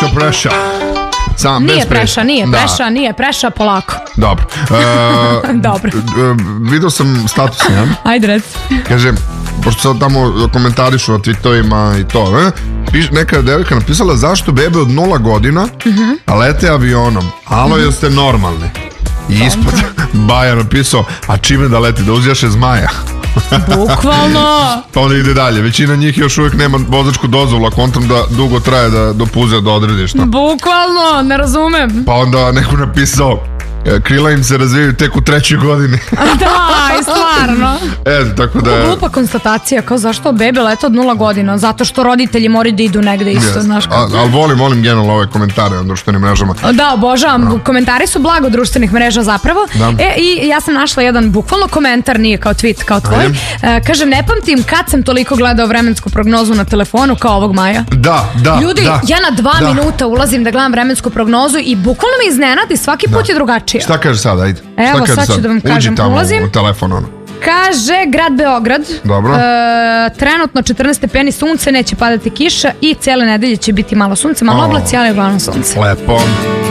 Preša. Nije preša, polako. Dobro. Dobro. Vidio sam status, ja? Ajde, reci. Kaže, pošto sad tamo komentarišu na tweetovima i to, neka devojka napisala zašto bebe od 0 godina lete avionom. Alo, jeste normalni? I ispod Baja napisao, a čime da leti, da uzjaše zmaja? Bukvalno. Pa onda ide dalje. Većina njih još uvijek nema vozačku dozvolu, a kontam da dugo traje do puze da odrediš. Bukvalno, ne razumem. Pa onda neko napisao, krila im se razvijaju tek u 3. godini. Da, i stvarno. Tako da... Glupa konstatacija, kao zašto bebe lete od 0 godina? Zato što roditelji moraju da idu negde isto, znaš kako. Ali volim generalno ove komentare na društvenim mrežama. Da, obožavam. Komentari su blago društvenih mreža zapravo. I ja sam našla jedan bukvalno komentar, nije kao tweet, kao tvoj. Kaže, ne pamtim kad sam toliko gledao vremensku prognozu na telefonu kao ovog Maja. Da. Ljudi, ja na 2 minuta ulazim da gledam vremensku prognozu i bukvalno me iznenadi, svaki put je drugačije. Šta kaže sad, ajde? Evo, sad ću da vam kažem, uđi tamo ulazim. U telefon, ono. Kaže, grad Beograd. Dobro. Trenutno 14 stepeni, sunce, neće padati kiša i cijele nedelje će biti malo sunce, malo oblaci, ali uglavnom sunce. Lepo.